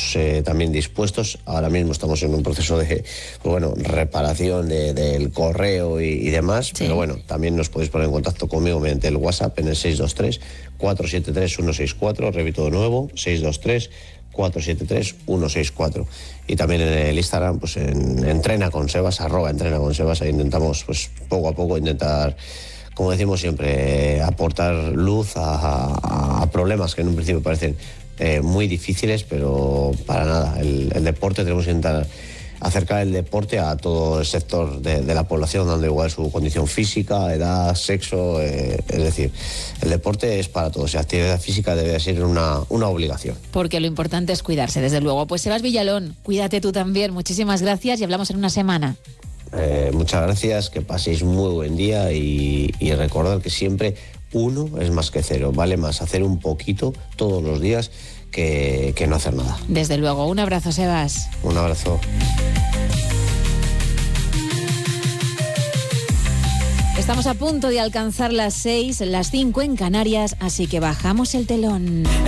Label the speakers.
Speaker 1: estamos también dispuestos. Ahora mismo estamos en un proceso de reparación del correo y demás, sí. Pero bueno, también nos podéis poner en contacto conmigo mediante el WhatsApp en el 623-473-164, repito de nuevo, 623-473-164. Y también en el Instagram, pues en Entrena con Sebas, @Entrena con Sebas, ahí intentamos, pues poco a poco, intentar, como decimos siempre, aportar luz a problemas que en un principio parecen muy difíciles, pero para nada. El deporte, tenemos que intentar acercar el deporte a todo el sector de la población, dando igual su condición física, edad, sexo, es decir, el deporte es para todos y la actividad física debe ser una obligación.
Speaker 2: Porque lo importante es cuidarse, desde luego. Pues Sebas Villalón, cuídate tú también, muchísimas gracias y hablamos en una semana.
Speaker 1: Muchas gracias, que paséis muy buen día y recordad que siempre uno es más que cero, vale más hacer un poquito todos los días que no hacer nada.
Speaker 2: Desde luego, un abrazo, Sebas.
Speaker 1: Un abrazo.
Speaker 2: Estamos a punto de alcanzar las 6, las 5 en Canarias, así que bajamos el telón.